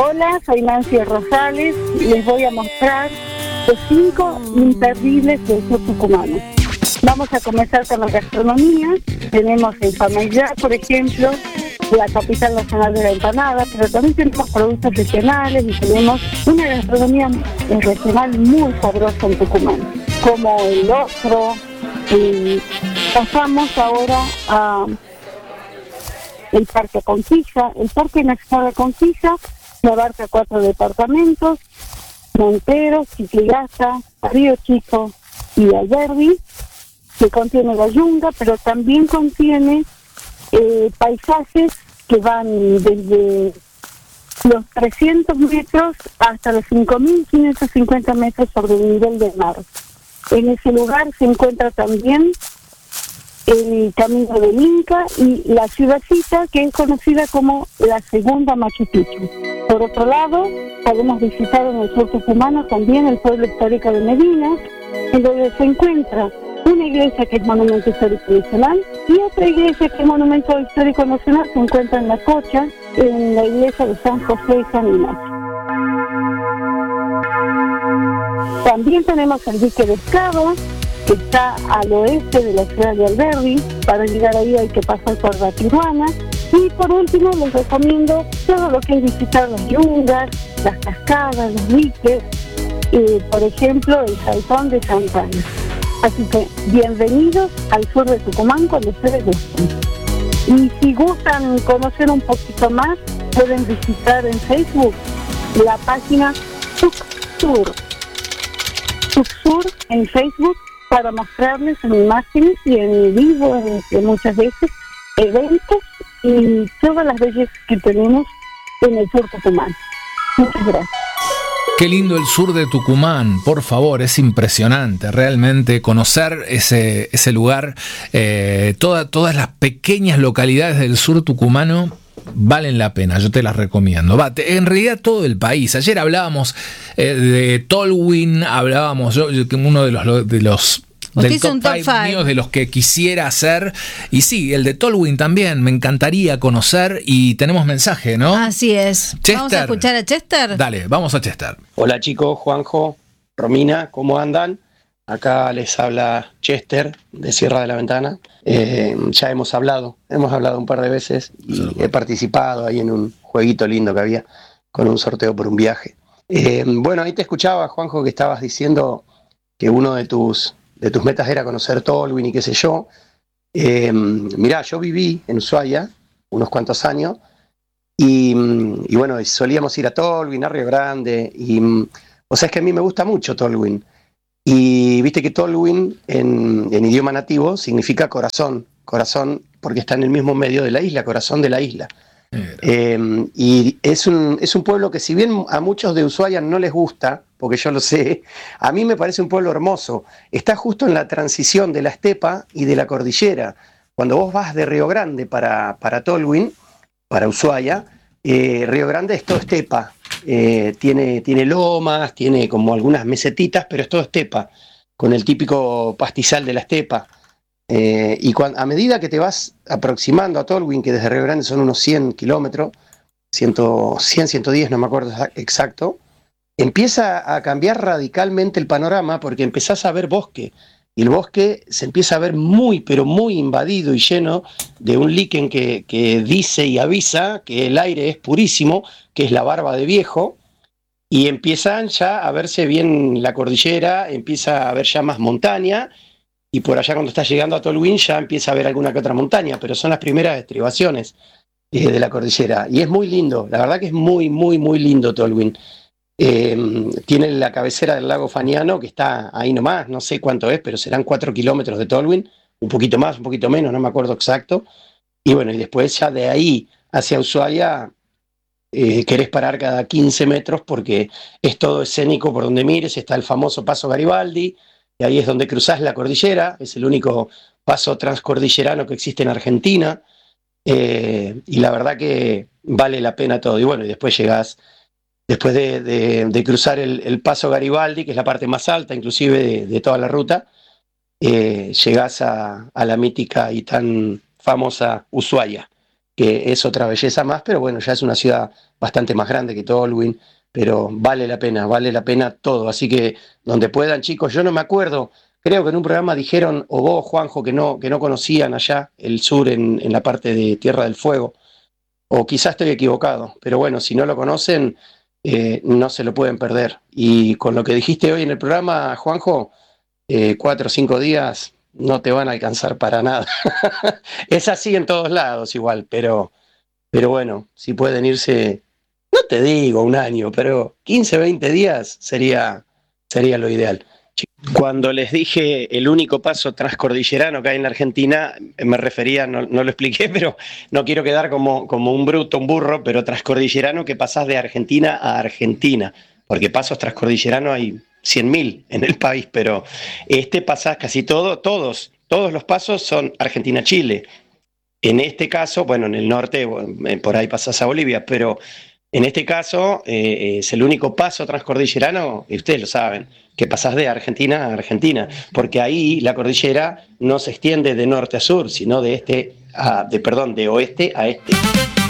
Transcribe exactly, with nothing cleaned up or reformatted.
Hola, soy Nancy Rosales y les voy a mostrar los cinco imperdibles del sur tucumano. Vamos a comenzar con la gastronomía. Tenemos en Pamayá, por ejemplo, la capital nacional de la empanada, pero también tenemos productos regionales y tenemos una gastronomía regional muy sabrosa en Tucumán, como el locro. Y pasamos ahora a el Parque Conquilla. El Parque Nacional de Conquilla abarca cuatro departamentos: Monteros, Chiquigaza, Río Chico y Alberdi, que contiene la yunga, pero también contiene eh, paisajes que van desde los trescientos metros hasta los cinco mil quinientos cincuenta metros sobre el nivel del mar. En ese lugar se encuentra también el Camino del Inca y la ciudadcita que es conocida como la segunda Machu Picchu. Por otro lado, podemos visitar en el sur tucumano también el pueblo histórico de Medina, en donde se encuentra una iglesia que es monumento histórico nacional y otra iglesia que es monumento histórico nacional se encuentra en La Cocha, en la iglesia de San José y San Ignacio. También tenemos el dique de Escava, que está al oeste de la ciudad de Alberdi. Para llegar ahí hay que pasar por la Tijuana. Y por último les recomiendo todo lo que es visitar las yungas, las cascadas, los diques, eh, por ejemplo el Saltón de Santa Ana. Así que bienvenidos al sur de Tucumán cuando ustedes gusten. Y si gustan conocer un poquito más, pueden visitar en Facebook la página Tucsur. Tucsur en Facebook, para mostrarles en imágenes y en vivo, en, en muchas veces, eventos y todas las bellezas que tenemos en el sur tucumán. Muchas gracias. Qué lindo el sur de Tucumán, por favor, es impresionante realmente conocer ese, ese lugar. Eh, toda, todas las pequeñas localidades del sur tucumano valen la pena, yo te las recomiendo. Va, te, en realidad todo el país. Ayer hablábamos eh, de Tolwyn, hablábamos, yo, yo uno de los... De los del top cinco míos de los que quisiera hacer. Y sí, el de Tolwyn también, me encantaría conocer. Y tenemos mensaje, ¿no? Así es. Chester. ¿Vamos a escuchar a Chester? Dale, vamos a Chester. Hola chicos, Juanjo, Romina, ¿cómo andan? Acá les habla Chester de Sierra de la Ventana. Eh, ya hemos hablado, hemos hablado un par de veces y he participado ahí en un jueguito lindo que había con un sorteo por un viaje. Eh, bueno, ahí te escuchaba, Juanjo, que estabas diciendo que uno de tus de tus metas era conocer Tolwyn y qué sé yo. Eh, mirá, yo viví en Ushuaia unos cuantos años y, y bueno, solíamos ir a Tolwyn, a Río Grande, y o sea, es que a mí me gusta mucho Tolwyn. Y viste que Tolwyn en, en idioma nativo significa corazón, corazón porque está en el mismo medio de la isla, corazón de la isla. Eh, y es un, es un pueblo que si bien a muchos de Ushuaia no les gusta, porque yo lo sé, a mí me parece un pueblo hermoso. Está justo en la transición de la estepa y de la cordillera. Cuando vos vas de Río Grande para, para Tolwyn, para Ushuaia, eh, Río Grande es todo estepa, eh, tiene, tiene lomas, tiene como algunas mesetitas, pero es todo estepa, con el típico pastizal de la estepa. Eh, y cuando, a medida que te vas aproximando a Tolwyn, que desde Río Grande son unos cien kilómetros, cien, ciento diez, no me acuerdo exacto, empieza a cambiar radicalmente el panorama porque empezás a ver bosque. Y el bosque se empieza a ver muy, pero muy invadido y lleno de un líquen que, que dice y avisa que el aire es purísimo, que es la barba de viejo. Y empiezan ya a verse bien la cordillera, empieza a haber ya más montaña. Y por allá cuando estás llegando a Tolwyn ya empieza a haber alguna que otra montaña, pero son las primeras estribaciones eh, de la cordillera. Y es muy lindo, la verdad que es muy, muy, muy lindo Tolwyn. Eh, tiene la cabecera del lago Faniano, que está ahí nomás, no sé cuánto es, pero serán cuatro kilómetros de Tolwyn, un poquito más, un poquito menos, no me acuerdo exacto. Y bueno, y después ya de ahí hacia Ushuaia eh, querés parar cada quince metros porque es todo escénico por donde mires, está el famoso Paso Garibaldi, y ahí es donde cruzás la cordillera, es el único paso transcordillerano que existe en Argentina, eh, y la verdad que vale la pena todo. Y bueno, y después llegás, después de, de, de cruzar el, el Paso Garibaldi, que es la parte más alta inclusive de, de toda la ruta, eh, llegás a, a la mítica y tan famosa Ushuaia, que es otra belleza más, pero bueno, ya es una ciudad bastante más grande que Tolwyn, pero vale la pena, vale la pena todo. Así que donde puedan, chicos, yo no me acuerdo, creo que en un programa dijeron, o vos, Juanjo, que no, que no conocían allá el sur en, en la parte de Tierra del Fuego, o quizás estoy equivocado, pero bueno, si no lo conocen, eh, no se lo pueden perder. Y con lo que dijiste hoy en el programa, Juanjo, eh, cuatro o cinco días no te van a alcanzar para nada. Es así en todos lados igual, pero, pero bueno, si pueden irse, no te digo un año, pero quince, veinte días sería, sería lo ideal. Cuando les dije el único paso transcordillerano que hay en la Argentina, me refería, no, no lo expliqué, pero no quiero quedar como, como un bruto, un burro, pero transcordillerano que pasás de Argentina a Argentina, porque pasos transcordilleranos hay cien mil en el país, pero este pasás casi todo, todos, todos los pasos son Argentina-Chile. En este caso, bueno, en el norte, por ahí pasás a Bolivia, pero en este caso eh, es el único paso transcordillerano, y ustedes lo saben, que pasás de Argentina a Argentina, porque ahí la cordillera no se extiende de norte a sur, sino de este a, de, perdón, de oeste a este.